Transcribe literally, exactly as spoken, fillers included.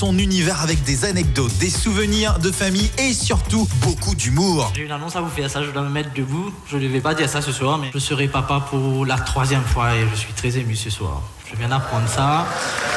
son univers avec des anecdotes, des souvenirs de famille et surtout beaucoup d'humour. J'ai une annonce à vous faire, ça je dois me mettre debout. Je ne vais pas dire ça ce soir, mais je serai papa pour la troisième fois et je suis très ému ce soir. Je viens d'apprendre ça.